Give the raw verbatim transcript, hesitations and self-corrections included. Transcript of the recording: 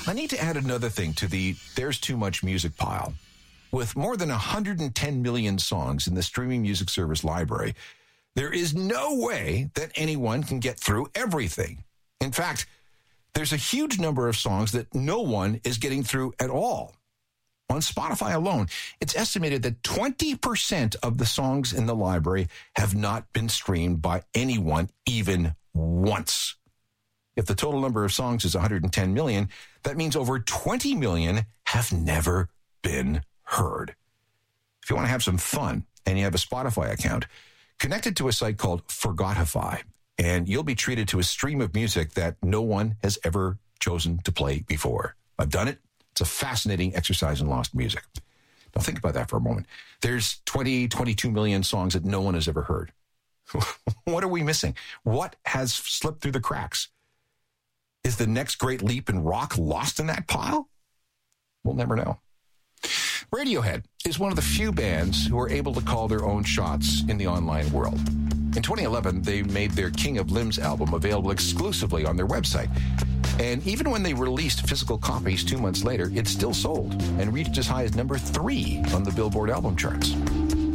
I need to add another thing to the There's Too Much Music pile. With more than one hundred ten million songs in the streaming music service library, there is no way that anyone can get through everything. In fact, there's a huge number of songs that no one is getting through at all. On Spotify alone, it's estimated that twenty percent of the songs in the library have not been streamed by anyone even once. If the total number of songs is one hundred ten million, that means over twenty million have never been heard. If you want to have some fun and you have a Spotify account, connect it to a site called Forgotify, and you'll be treated to a stream of music that no one has ever chosen to play before. I've done it. It's a fascinating exercise in lost music. Now think about that for a moment. There's twenty, twenty-two million songs that no one has ever heard. What are we missing? What has slipped through the cracks? Is the next great leap in rock lost in that pile? We'll never know. Radiohead is one of the few bands who are able to call their own shots in the online world. In twenty eleven, they made their King of Limbs album available exclusively on their website. And even when they released physical copies two months later, it still sold and reached as high as number three on the Billboard album charts.